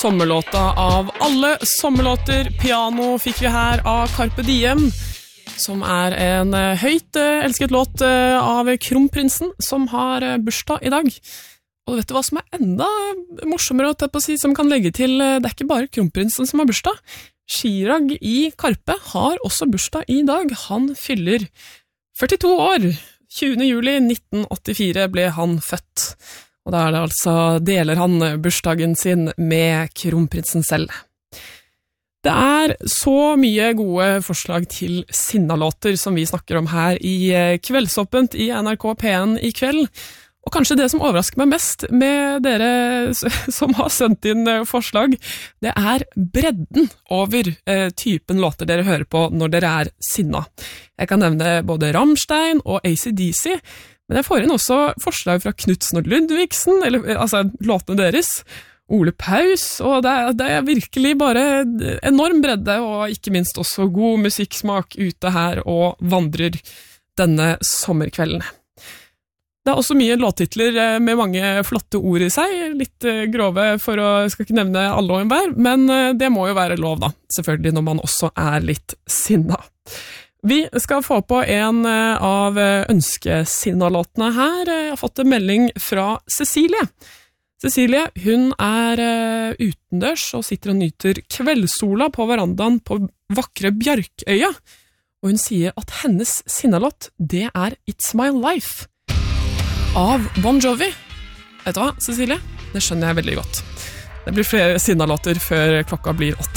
sommerlåta av alle sommerlåter. Piano fikk vi her av Carpe Diem, som en høyt elsket låt av Kronprinsen, som har bursdag i dag. Og vet du hva som enda morsommere å si, som kan legge til, det ikke bare Kronprinsen som har bursdag. Chirag i Carpe har også bursdag i dag. Han fyller 42 år. 20. juli 1984 ble han født. Og da det altså deler han bursdagen sin med Kronprinsen selv. Det så mye gode forslag til sinnalåter som vi snakker om her i Kveldsåpent i NRK P1 i kveld. Og kanskje det som overrasker meg mest med dere som har sendt inn forslag, det bredden over typen låter dere hører på når dere sinna. Jeg kan nevne både Rammstein og AC/DC, men jeg får inn også forslag fra Knutsen og Ludvigsen, altså låtene deres, Ole Paus, og det virkelig bare enorm bredde, og ikke minst også god musikksmak ute her og vandrer denne sommerkvelden. Det også mye låttitler med mange flotte ord i seg, litt grove jeg skal ikke nevne alle og enhver, men det må jo være lov da, selvfølgelig når man også litt sinna. Vi skal få på en av ønskesinnalåtene her. Jeg har fått en melding fra Cecilie. Cecilie, hun utendørs og sitter og nyter kveldssola på verandaen på vakre Bjarkøya, og hun sier at hennes sinnalåt, det It's My Life av Bon Jovi. Vet du hva, Cecilie? Det skjønner jeg veldig godt. Det blir flere sinnalåter før klokka blir 8.